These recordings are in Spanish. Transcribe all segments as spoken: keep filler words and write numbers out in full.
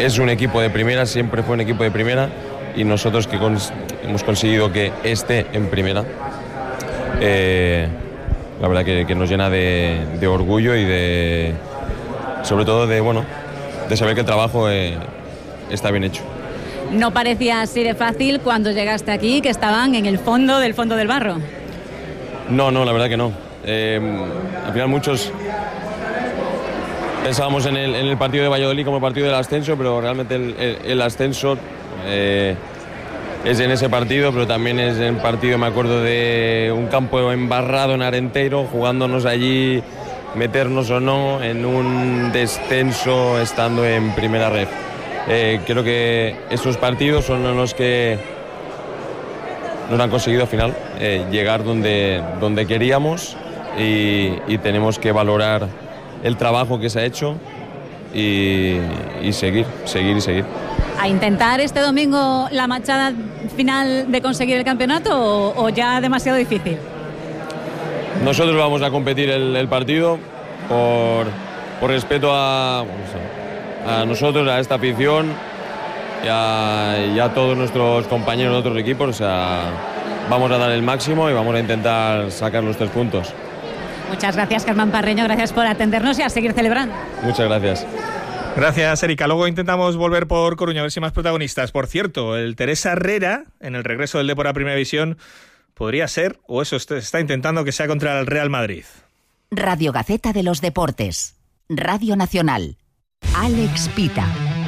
es un equipo de primera, siempre fue un equipo de primera, y nosotros que cons- hemos conseguido que esté en primera, eh, la verdad que, que nos llena de, de orgullo y de, sobre todo de, bueno, de saber que el trabajo eh, está bien hecho. No parecía así de fácil cuando llegaste aquí, que estaban en el fondo del fondo del barro. No, no, la verdad que no. Eh, al final muchos pensábamos en el, en el partido de Valladolid como el partido del ascenso, pero realmente el, el, el ascenso eh, es en ese partido, pero también es en el partido, me acuerdo, de un campo embarrado en Arenteiro, jugándonos allí, meternos o no en un descenso estando en primera red. Eh, creo que esos partidos son los que nos han conseguido al final eh, llegar donde, donde queríamos, y, y tenemos que valorar el trabajo que se ha hecho y, y seguir, seguir y seguir. ¿A intentar este domingo la machada final de conseguir el campeonato o, o ya demasiado difícil? Nosotros vamos a competir el, el partido por, por respeto a, a nosotros, a esta afición y a, y a todos nuestros compañeros de otros equipos. O sea, vamos a dar el máximo y vamos a intentar sacar los tres puntos. Muchas gracias, Germán Parreño, gracias por atendernos y a seguir celebrando. Muchas gracias. Gracias, Erika. Luego intentamos volver por Coruña a ver si más protagonistas. Por cierto, el Teresa Herrera, en el regreso del Depor a Primera División, podría ser, o eso está intentando, que sea contra el Real Madrid. Radio Gaceta de los Deportes. Radio Nacional. Alex Pita.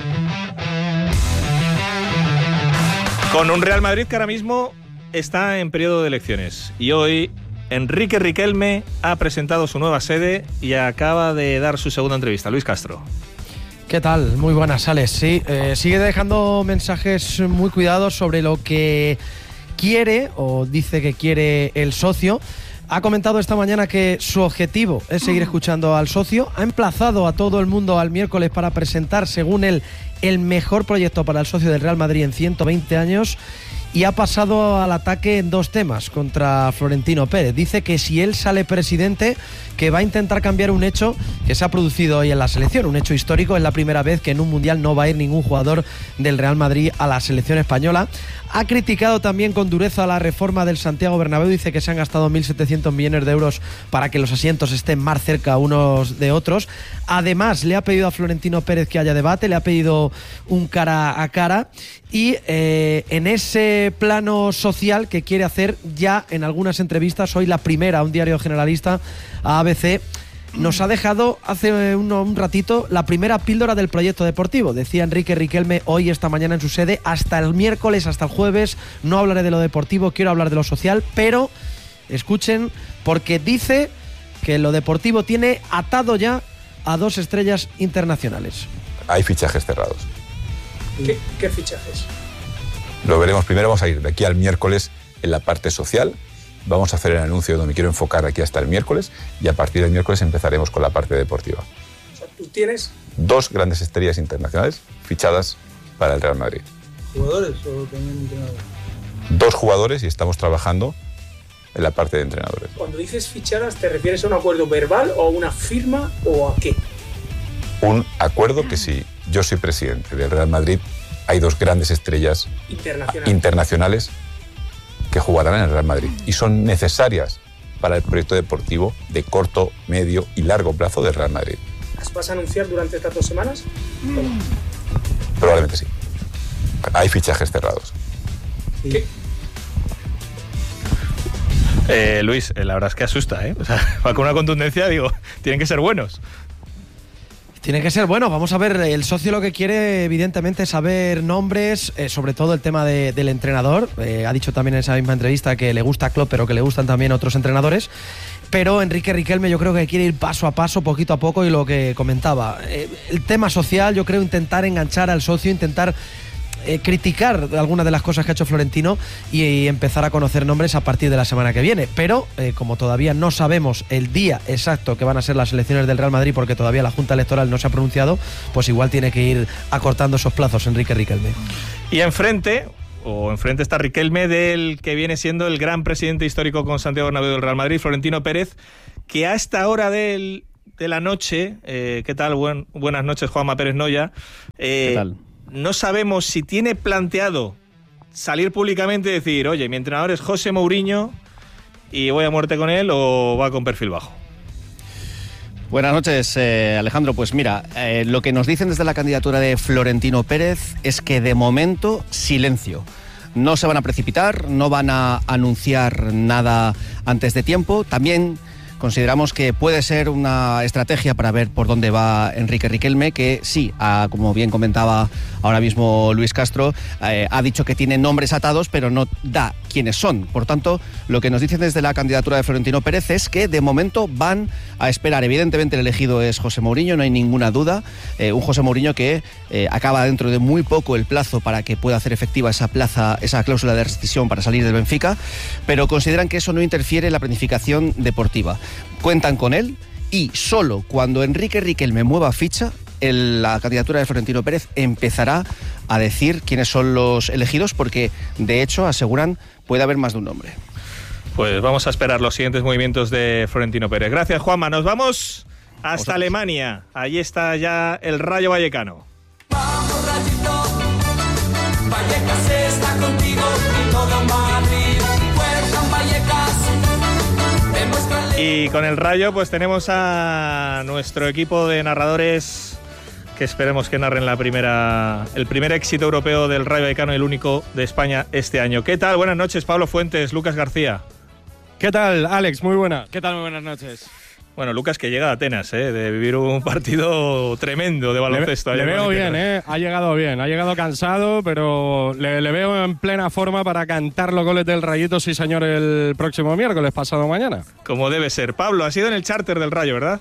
Con un Real Madrid que ahora mismo está en periodo de elecciones. Y hoy Enrique Riquelme ha presentado su nueva sede y acaba de dar su segunda entrevista. Luis Castro. ¿Qué tal? Muy buenas, Alex. Sí, eh, sigue dejando mensajes muy cuidados sobre lo que quiere o dice que quiere el socio. Ha comentado esta mañana que su objetivo es seguir escuchando al socio. Ha emplazado a todo el mundo al miércoles para presentar, según él, el mejor proyecto para el socio del Real Madrid en ciento veinte años. Y ha pasado al ataque en dos temas contra Florentino Pérez. Dice que si él sale presidente, que va a intentar cambiar un hecho que se ha producido hoy en la selección, un hecho histórico. Es la primera vez que en un mundial no va a ir ningún jugador del Real Madrid a la selección española. Ha criticado también con dureza la reforma del Santiago Bernabéu. Dice que se han gastado mil setecientos millones de euros para que los asientos estén más cerca unos de otros. Además, le ha pedido a Florentino Pérez que haya debate, le ha pedido un cara a cara. Y eh, en ese plano social que quiere hacer ya en algunas entrevistas, hoy la primera a un diario generalista, a A B C, nos ha dejado hace un, un ratito la primera píldora del proyecto deportivo. Decía Enrique Riquelme hoy, esta mañana en su sede: hasta el miércoles, hasta el jueves, no hablaré de lo deportivo, quiero hablar de lo social, pero escuchen, porque dice que lo deportivo tiene atado ya a dos estrellas internacionales. Hay fichajes cerrados. ¿Qué, qué fichajes? Lo veremos. Primero vamos a ir de aquí al miércoles en la parte social. Vamos a hacer el anuncio donde quiero enfocar aquí hasta el miércoles, y a partir del miércoles empezaremos con la parte deportiva. O sea, ¿tú tienes dos grandes estrellas internacionales fichadas para el Real Madrid? ¿Jugadores o también entrenadores? Dos jugadores, y estamos trabajando en la parte de entrenadores. Cuando dices fichadas, ¿te refieres a un acuerdo verbal o a una firma o a qué? Un acuerdo que, si yo soy presidente del Real Madrid, hay dos grandes estrellas internacionales, internacionales que jugarán en el Real Madrid y son necesarias para el proyecto deportivo de corto, medio y largo plazo del Real Madrid. ¿Las vas a anunciar durante estas dos semanas? Mm. Probablemente sí. Hay fichajes cerrados. ¿Qué? Eh, Luis, la verdad es que asusta, ¿eh? O sea, va con una contundencia, digo, tienen que ser buenos. Tiene que ser bueno. Vamos a ver, el socio lo que quiere evidentemente es saber nombres, eh, sobre todo el tema de, del entrenador. Eh, ha dicho también en esa misma entrevista que le gusta Klopp, pero que le gustan también otros entrenadores. Pero Enrique Riquelme yo creo que quiere ir paso a paso, poquito a poco, y lo que comentaba, eh, el tema social, yo creo intentar enganchar al socio, intentar Eh, criticar algunas de las cosas que ha hecho Florentino y, y empezar a conocer nombres a partir de la semana que viene. Pero eh, como todavía no sabemos el día exacto que van a ser las elecciones del Real Madrid, porque todavía la Junta Electoral no se ha pronunciado, pues igual tiene que ir acortando esos plazos Enrique Riquelme. Y enfrente, o enfrente está Riquelme del que viene siendo el gran presidente histórico con Santiago Bernabéu del Real Madrid, Florentino Pérez, que a esta hora del de la noche. Eh, ¿Qué tal? Buen, buenas noches, Juanma Pérez Noya. Eh, ¿Qué tal? No sabemos si tiene planteado salir públicamente y decir, oye, mi entrenador es José Mourinho y voy a muerte con él, o va con perfil bajo. Buenas noches, eh, Alejandro. Pues mira, eh, lo que nos dicen desde la candidatura de Florentino Pérez es que de momento silencio. No se van a precipitar, no van a anunciar nada antes de tiempo. También consideramos que puede ser una estrategia para ver por dónde va Enrique Riquelme, que sí, ha, como bien comentaba ahora mismo Luis Castro, eh, ha dicho que tiene nombres atados, pero no da quiénes son. Por tanto, lo que nos dicen desde la candidatura de Florentino Pérez es que de momento van a esperar. Evidentemente el elegido es José Mourinho, no hay ninguna duda. Eh, un José Mourinho que eh, acaba dentro de muy poco el plazo para que pueda hacer efectiva esa plaza, esa cláusula de rescisión para salir del Benfica, pero consideran que eso no interfiere en la planificación deportiva. Cuentan con él y solo cuando Enrique Riquelme mueva ficha, el, la candidatura de Florentino Pérez empezará a decir quiénes son los elegidos, porque de hecho aseguran puede haber más de un nombre. Pues vamos a esperar los siguientes movimientos de Florentino Pérez. Gracias, Juanma. Nos vamos hasta Vosotros. Alemania. Allí está ya el Rayo Vallecano. Vamos, Rayito, Vallecas está contigo y todo Madrid. Fuerza Vallecas. Y con el Rayo pues tenemos a nuestro equipo de narradores que esperemos que narren la primera, el primer éxito europeo del Rayo Vallecano y el único de España este año. ¿Qué tal? Buenas noches, Pablo Fuentes, Lucas García. ¿Qué tal, Alex? Muy buena. ¿Qué tal? Muy buenas noches. Bueno, Lucas, que llega a Atenas, ¿eh? De vivir un partido tremendo de baloncesto. Le, le veo bien, ¿eh? Ha llegado bien, ha llegado cansado, pero le, le veo en plena forma para cantar los goles del Rayito, sí señor, el próximo miércoles, pasado mañana. Como debe ser. Pablo, ha sido en el charter del Rayo, ¿verdad?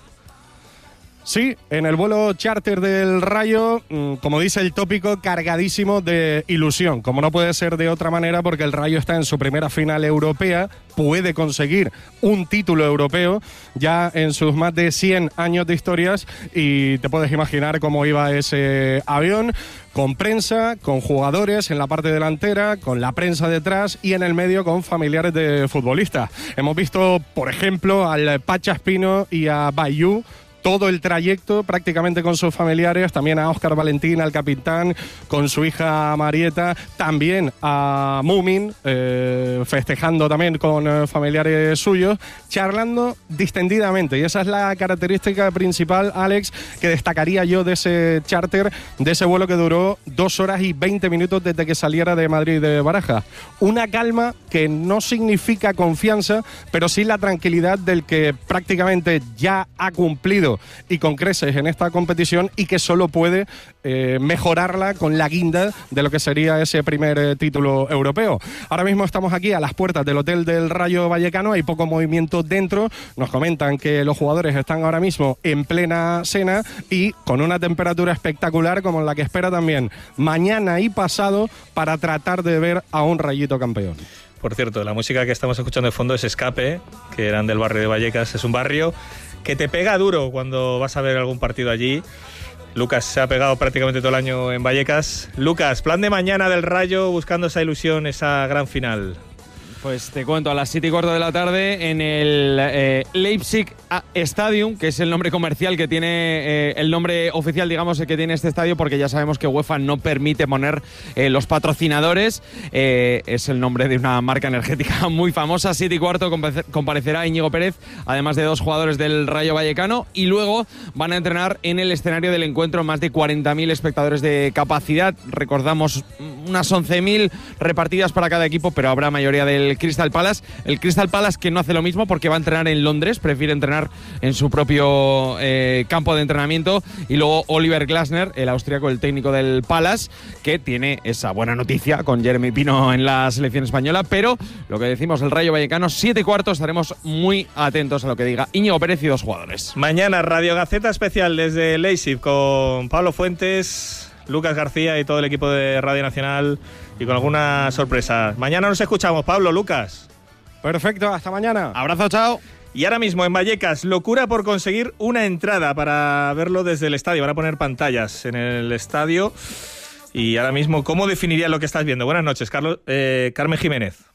Sí, en el vuelo charter del Rayo, como dice el tópico, cargadísimo de ilusión, como no puede ser de otra manera, porque el Rayo está en su primera final europea, puede conseguir un título europeo ya en sus más de cien años de historias, y te puedes imaginar cómo iba ese avión, con prensa, con jugadores en la parte delantera, con la prensa detrás y en el medio con familiares de futbolistas. Hemos visto, por ejemplo, al Pacha Espino y a Bayú, todo el trayecto prácticamente con sus familiares, también a Óscar Valentín, al capitán, con su hija Marieta, también a Mumin, eh, festejando también con eh, familiares suyos, charlando distendidamente. Y esa es la característica principal, Alex, que destacaría yo de ese charter, de ese vuelo que duró dos horas y veinte minutos desde que saliera de Madrid de Barajas. Una calma que no significa confianza, pero sí la tranquilidad del que prácticamente ya ha cumplido y con creces en esta competición, y que solo puede eh, mejorarla con la guinda de lo que sería ese primer eh, título europeo. Ahora mismo estamos aquí a las puertas del hotel del Rayo Vallecano, hay poco movimiento dentro, nos comentan que los jugadores están ahora mismo en plena cena y con una temperatura espectacular como la que espera también mañana y pasado para tratar de ver a un Rayito campeón. Por cierto, la música que estamos escuchando de fondo es Escape, que eran del barrio de Vallecas. Es un barrio que te pega duro cuando vas a ver algún partido allí. Lucas se ha pegado prácticamente todo el año en Vallecas. Lucas, plan de mañana del Rayo buscando esa ilusión, esa gran final. Pues te cuento, a las siete y cuarto de la tarde en el eh, Leipzig Stadium, que es el nombre comercial que tiene, eh, el nombre oficial, digamos, que tiene este estadio, porque ya sabemos que UEFA no permite poner eh, los patrocinadores. Eh, es el nombre de una marca energética muy famosa. Siete y cuarto comparecerá Íñigo Pérez, además de dos jugadores del Rayo Vallecano, y luego van a entrenar en el escenario del encuentro más de cuarenta mil espectadores de capacidad. Recordamos unas once mil repartidas para cada equipo, pero habrá mayoría del Crystal Palace. El Crystal Palace que no hace lo mismo porque va a entrenar en Londres, prefiere entrenar en su propio eh, campo de entrenamiento. Y luego Oliver Glasner, el austríaco, el técnico del Palace, que tiene esa buena noticia con Jeremy Pino en la selección española. Pero lo que decimos, el Rayo Vallecano, siete y cuarto, estaremos muy atentos a lo que diga Íñigo Pérez y dos jugadores. Mañana Radio Gaceta especial desde Leipzig con Pablo Fuentes, Lucas García y todo el equipo de Radio Nacional, y con alguna sorpresa. Mañana nos escuchamos, Pablo, Lucas. Perfecto, hasta mañana. Abrazo, chao. Y ahora mismo en Vallecas, locura por conseguir una entrada para verlo desde el estadio. Van a poner pantallas en el estadio. Y ahora mismo, ¿cómo definirías lo que estás viendo? Buenas noches, Carlos, eh, Carmen Jiménez.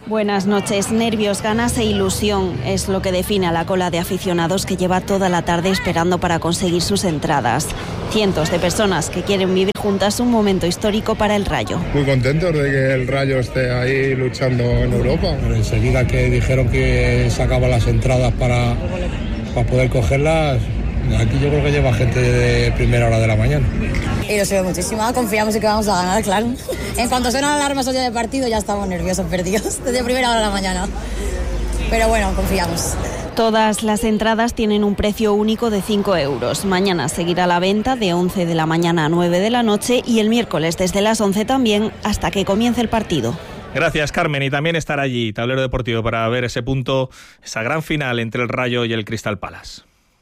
Buenas noches. Nervios, ganas e ilusión es lo que define a la cola de aficionados que lleva toda la tarde esperando para conseguir sus entradas. Cientos de personas que quieren vivir juntas un momento histórico para el Rayo. Muy contentos de que el Rayo esté ahí luchando en Europa. Pero enseguida que dijeron que sacaban las entradas para, para poder cogerlas, aquí yo creo que lleva gente de primera hora de la mañana. Y nos sube muchísimo, confiamos en que vamos a ganar, claro. En cuanto suena la alarma social de partido ya estamos nerviosos, perdidos, desde primera hora de la mañana. Pero bueno, confiamos. Todas las entradas tienen un precio único de cinco euros. Mañana seguirá la venta de once de la mañana a nueve de la noche y el miércoles desde las once también hasta que comience el partido. Gracias, Carmen. Y también estar allí, Tablero Deportivo, para ver ese punto, esa gran final entre el Rayo y el Crystal Palace.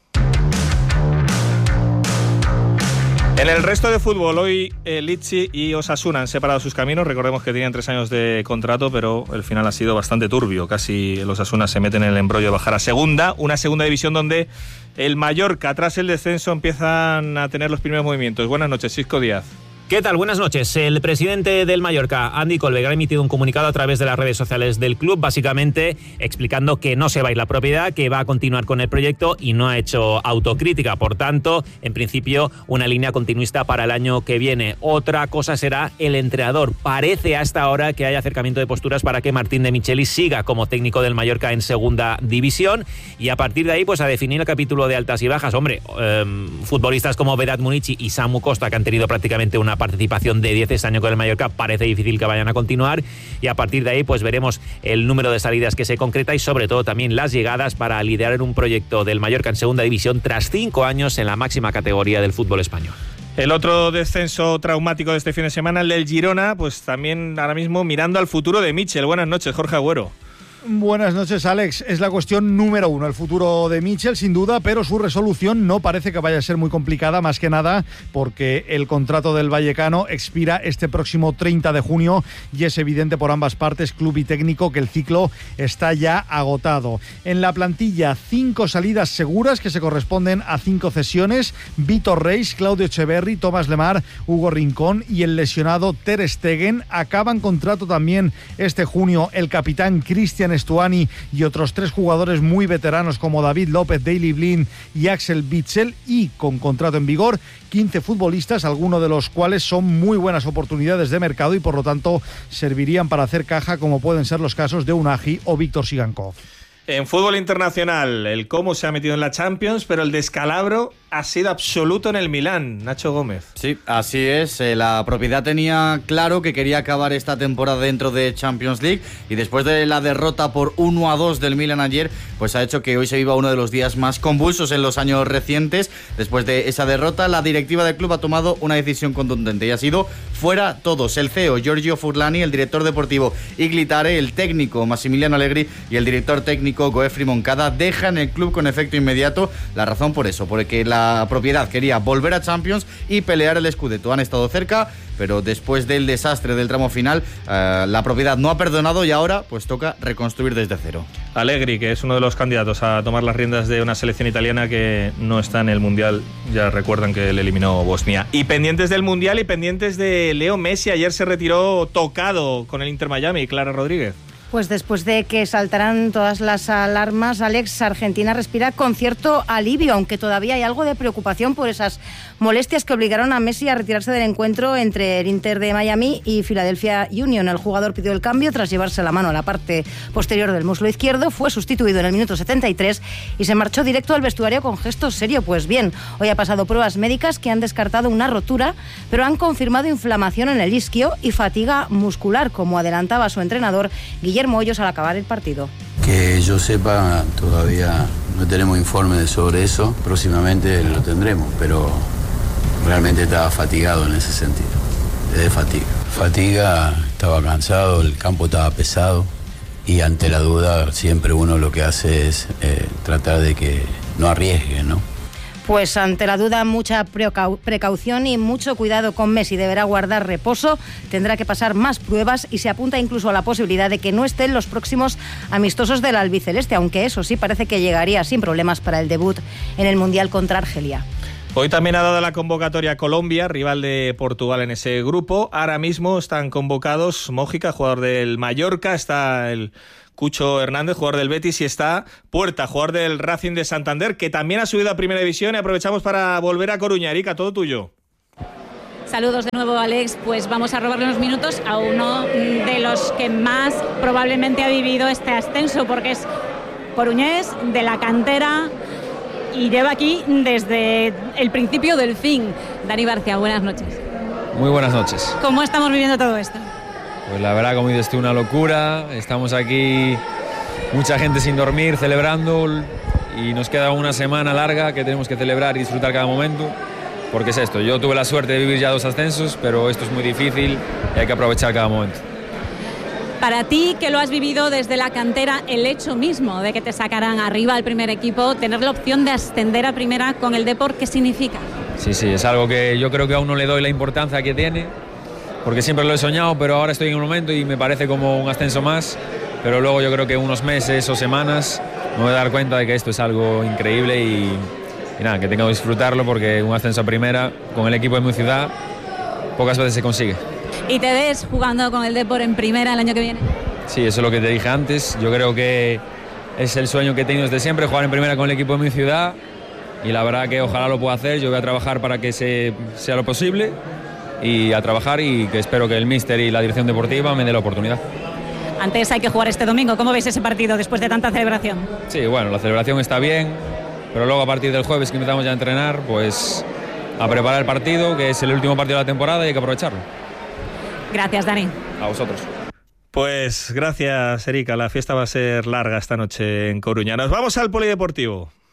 En el resto de fútbol, hoy eh, Lecce y Osasuna han separado sus caminos. Recordemos que tenían tres años de contrato, pero el final ha sido bastante turbio. Casi el Osasuna se mete en el embrollo de bajar a segunda. Una segunda división donde el Mallorca, tras el descenso, empiezan a tener los primeros movimientos. Buenas noches, Xisco Díaz. ¿Qué tal? Buenas noches. El presidente del Mallorca, Andy Colbeck, ha emitido un comunicado a través de las redes sociales del club, básicamente explicando que no se va a ir la propiedad, que va a continuar con el proyecto y no ha hecho autocrítica. Por tanto, en principio, una línea continuista para el año que viene. Otra cosa será el entrenador. Parece hasta ahora que hay acercamiento de posturas para que Martín de Michelis siga como técnico del Mallorca en segunda división y a partir de ahí, pues a definir el capítulo de altas y bajas. Hombre, eh, futbolistas como Vedat Munichi y Samu Costa, que han tenido prácticamente una participación de diez este año con el Mallorca, parece difícil que vayan a continuar y a partir de ahí pues veremos el número de salidas que se concreta y sobre todo también las llegadas para liderar un proyecto del Mallorca en segunda división tras cinco años en la máxima categoría del fútbol español. El otro descenso traumático de este fin de semana, el del Girona, pues también ahora mismo mirando al futuro de Mitchell. Buenas noches, Jorge Agüero. Buenas noches, Alex. Es la cuestión número uno, el futuro de Mitchell, sin duda, pero su resolución no parece que vaya a ser muy complicada, más que nada porque el contrato del vallecano expira este próximo treinta de junio y es evidente por ambas partes, club y técnico, que el ciclo está ya agotado. En la plantilla, cinco salidas seguras que se corresponden a cinco cesiones: Vitor Reis, Claudio Echeverri, Tomás Lemar, Hugo Rincón y el lesionado Ter Stegen. Acaban contrato también este junio el capitán Cristian Stuani y otros tres jugadores muy veteranos como David López, Daley Blind y Axel Witsel, y con contrato en vigor quince futbolistas, algunos de los cuales son muy buenas oportunidades de mercado y por lo tanto servirían para hacer caja, como pueden ser los casos de Unagi o Víctor Sigankov. En fútbol internacional, el Como se ha metido en la Champions, pero el descalabro ha sido absoluto en el Milán. Nacho Gómez. Sí, así es. Eh, la propiedad tenía claro que quería acabar esta temporada dentro de Champions League y después de la derrota por uno a dos del Milán ayer, pues ha hecho que hoy se viva uno de los días más convulsos en los años recientes. Después de esa derrota, la directiva del club ha tomado una decisión contundente y ha sido fuera todos. El C E O, Giorgio Furlani, el director deportivo Iglitare, el técnico Massimiliano Allegri y el director técnico Goefri Moncada dejan el club con efecto inmediato. La razón por eso, porque la propiedad quería volver a Champions y pelear el Scudetto. Han estado cerca, pero después del desastre del tramo final, eh, la propiedad no ha perdonado y ahora pues toca reconstruir desde cero. Allegri, que es uno de los candidatos a tomar las riendas de una selección italiana que no está en el Mundial, ya recuerdan que le eliminó Bosnia. Y pendientes del Mundial y pendientes de Leo Messi, ayer se retiró tocado con el Inter Miami. Clara Rodríguez. Pues después de que saltaran todas las alarmas, Alex, Argentina respira con cierto alivio, aunque todavía hay algo de preocupación por esas molestias que obligaron a Messi a retirarse del encuentro entre el Inter de Miami y Philadelphia Union. El jugador pidió el cambio tras llevarse la mano a la parte posterior del muslo izquierdo, fue sustituido en el minuto setenta y tres y se marchó directo al vestuario con gesto serio. Pues bien, hoy ha pasado pruebas médicas que han descartado una rotura, pero han confirmado inflamación en el isquio y fatiga muscular, como adelantaba su entrenador Guillermo Hoyos al acabar el partido. Que yo sepa, todavía no tenemos informes sobre eso, próximamente lo tendremos, pero realmente estaba fatigado en ese sentido, de fatiga. Fatiga, estaba cansado, el campo estaba pesado y ante la duda siempre uno lo que hace es eh, tratar de que no arriesgue, ¿no? Pues ante la duda, mucha precaución y mucho cuidado con Messi. Deberá guardar reposo, tendrá que pasar más pruebas y se apunta incluso a la posibilidad de que no esté en los próximos amistosos del albiceleste, aunque eso sí parece que llegaría sin problemas para el debut en el Mundial contra Argelia. Hoy también ha dado la convocatoria Colombia, rival de Portugal en ese grupo. Ahora mismo están convocados Mójica, jugador del Mallorca, está el Cucho Hernández, jugador del Betis, y está Puerta, jugador del Racing de Santander, que también ha subido a Primera División. Y aprovechamos para volver a Coruña. Erika, todo tuyo. Saludos de nuevo, Alex. Pues vamos a robarle unos minutos a uno de los que más probablemente ha vivido este ascenso, porque es coruñés, de la cantera, y lleva aquí desde el principio del fin. Dani Barcia, buenas noches. Muy buenas noches. ¿Cómo estamos viviendo todo esto? Pues la verdad, como dices tú, una locura. Estamos aquí, mucha gente sin dormir, celebrando, y nos queda una semana larga que tenemos que celebrar y disfrutar cada momento. Porque es esto, yo tuve la suerte de vivir ya dos ascensos, pero esto es muy difícil y hay que aprovechar cada momento. Para ti, que lo has vivido desde la cantera, el hecho mismo de que te sacaran arriba al primer equipo, tener la opción de ascender a primera con el Depor, ¿qué significa? Sí, sí, es algo que yo creo que aún no le doy la importancia que tiene, porque siempre lo he soñado, pero ahora estoy en un momento y me parece como un ascenso más, pero luego yo creo que unos meses o semanas me voy a dar cuenta de que esto es algo increíble y... Y nada, que tengo que disfrutarlo, porque un ascenso a primera con el equipo de mi ciudad pocas veces se consigue. ¿Y te ves jugando con el Depor en primera el año que viene? Sí, eso es lo que te dije antes. Yo creo que es el sueño que he tenido desde siempre, jugar en primera con el equipo de mi ciudad. Y la verdad que ojalá lo pueda hacer. Yo voy a trabajar para que se, sea lo posible. Y a trabajar, y que espero que el míster y la dirección deportiva me dé la oportunidad. Antes hay que jugar este domingo. ¿Cómo ves ese partido después de tanta celebración? Sí, bueno, la celebración está bien. Pero luego a partir del jueves que empezamos ya a entrenar, pues a preparar el partido, que es el último partido de la temporada y hay que aprovecharlo. Gracias, Dani. A vosotros. Pues gracias, Erika. La fiesta va a ser larga esta noche en Coruña. Nos vamos al polideportivo.